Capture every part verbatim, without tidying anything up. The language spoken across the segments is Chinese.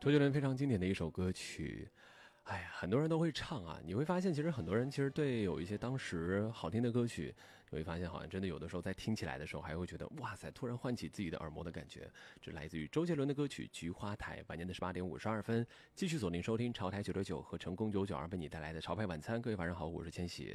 周杰伦非常经典的一首歌曲，哎呀，很多人都会唱啊。你会发现，其实很多人其实对有一些当时好听的歌曲，你会发现好像真的有的时候在听起来的时候，还会觉得哇塞，突然唤起自己的耳膜的感觉。这来自于周杰伦的歌曲《菊花台》，晚间的十八点五十二分，继续锁定收听潮台九六九和成功九九二为你带来的潮牌晚餐。各位晚上好，我是千玺。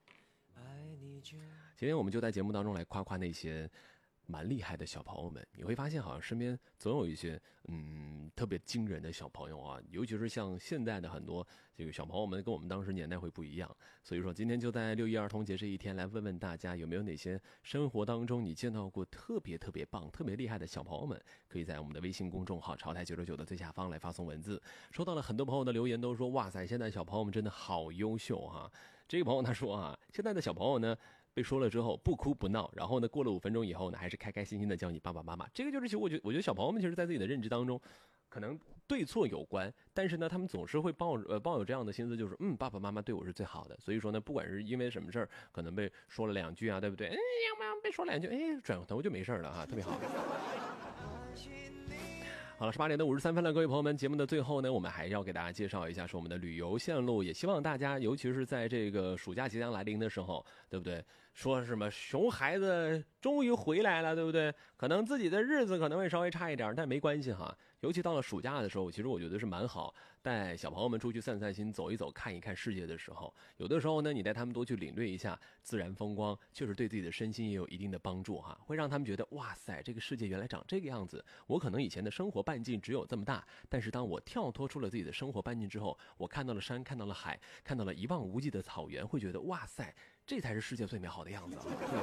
今天我们就在节目当中来夸夸那些蛮厉害的小朋友们，你会发现好像身边总有一些嗯特别惊人的小朋友啊，尤其是像现在的很多这个小朋友们跟我们当时年代会不一样，所以说今天就在六一儿童节这一天来问问大家，有没有哪些生活当中你见到过特别特别棒特别厉害的小朋友们，可以在我们的微信公众号潮台九六九的最下方来发送文字。收到了很多朋友的留言，都说哇塞，现在小朋友们真的好优秀哈。这个朋友他说啊，现在的小朋友呢被说了之后不哭不闹，然后呢过了五分钟以后呢还是开开心心的叫你爸爸妈妈。这个就是其实我觉得我觉得小朋友们其实在自己的认知当中可能对错有关，但是呢他们总是会抱呃抱有这样的心思，就是嗯爸爸妈妈对我是最好的。所以说呢不管是因为什么事儿可能被说了两句啊，对不对？哎要不要被说两句，哎转头就没事了哈，特别好。好了，十八点的五十三分了，各位朋友们，节目的最后呢，我们还要给大家介绍一下是我们的旅游线路，也希望大家，尤其是在这个暑假即将来临的时候，对不对？说什么熊孩子终于回来了，对不对？可能自己的日子可能会稍微差一点，但没关系哈。尤其到了暑假的时候，其实我觉得是蛮好，带小朋友们出去散散心，走一走，看一看世界的时候，有的时候呢，你带他们多去领略一下自然风光，确实对自己的身心也有一定的帮助哈，会让他们觉得哇塞，这个世界原来长这个样子。我可能以前的生活半径只有这么大，但是当我跳脱出了自己的生活半径之后，我看到了山，看到了海，看到了一望无际的草原，会觉得哇塞，这才是世界最美好的样子啊！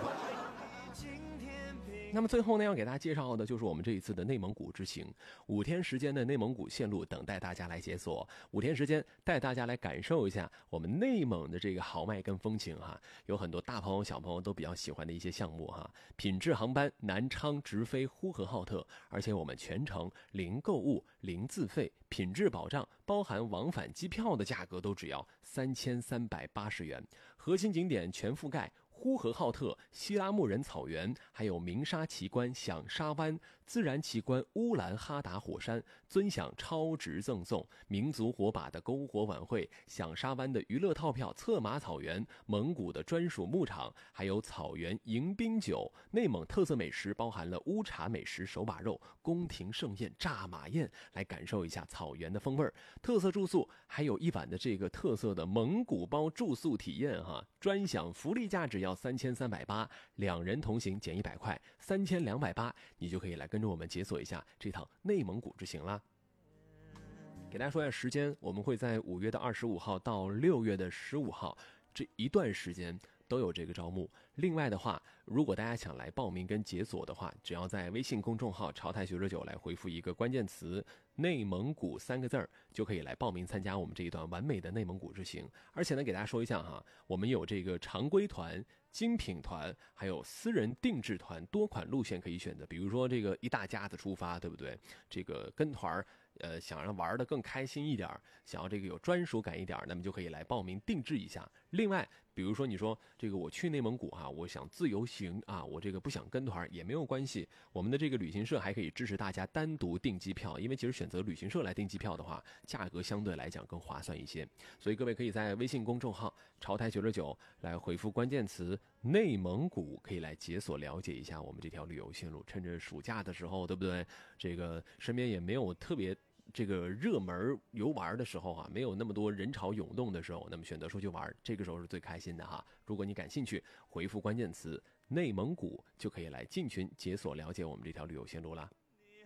那么最后呢，要给大家介绍的就是我们这一次的内蒙古之行，五天时间的内蒙古线路等待大家来解锁。五天时间带大家来感受一下我们内蒙的这个豪迈跟风情哈，有很多大朋友小朋友都比较喜欢的一些项目哈。品质航班南昌直飞呼和浩特，而且我们全程零购物零自费，品质保障，包含往返机票的价格都只要三千三百八十元，核心景点全覆盖。呼和浩特、西拉木仁草原，还有鸣沙奇观、响沙湾、自然奇观乌兰哈达火山，尊享超值赠送，民族火把的篝火晚会，响沙湾的娱乐套票，策马草原，蒙古的专属牧场，还有草原迎宾酒，内蒙特色美食包含了乌茶美食、手把肉、宫廷盛宴、炸马宴，来感受一下草原的风味。特色住宿还有一晚的这个特色的蒙古包住宿体验哈，专享福利价值要三千三百八，两人同行减一百块，三千两百八，你就可以来跟着我们解锁一下这趟内蒙古之行啦。给大家说一下时间，我们会在五月的二十五号到六月的十五号这一段时间都有这个招募。另外的话，如果大家想来报名跟解锁的话，只要在微信公众号潮台九十九来回复一个关键词内蒙古三个字儿，就可以来报名参加我们这一段完美的内蒙古之行。而且呢，给大家说一下哈，我们有这个常规团、精品团，还有私人定制团，多款路线可以选择。比如说这个一大家子出发，对不对？这个跟团呃，想让玩的更开心一点，想要这个有专属感一点，那么就可以来报名定制一下。另外，比如说你说这个我去内蒙古哈、啊，我想自由行啊，我这个不想跟团也没有关系，我们的这个旅行社还可以支持大家单独订机票，因为其实选择旅行社来订机票的话，价格相对来讲更划算一些。所以各位可以在微信公众号潮台九十九来回复关键词内蒙古，可以来解锁了解一下我们这条旅游线路。趁着暑假的时候，对不对？这个身边也没有特别这个热门游玩的时候啊，没有那么多人潮涌动的时候，那么选择出去玩，这个时候是最开心的哈。如果你感兴趣，回复关键词内蒙古就可以来进群解锁了解我们这条旅游线路啦。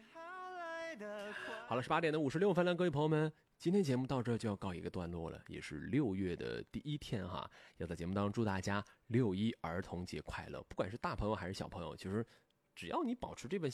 好了，十八点的五十六分了，各位朋友们，今天节目到这就要告一个段落了，也是六月的第一天哈，要在节目当中祝大家六一儿童节快乐，不管是大朋友还是小朋友，其实只要你保持这份